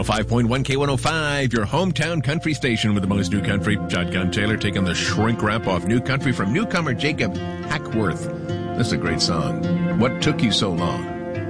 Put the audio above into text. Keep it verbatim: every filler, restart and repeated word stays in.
oh five point one K one oh five, your hometown country station with the most new country. Shotgun Taylor taking the shrink wrap off New Country from newcomer Jacob Hackworth. This is a great song. What Took You So Long?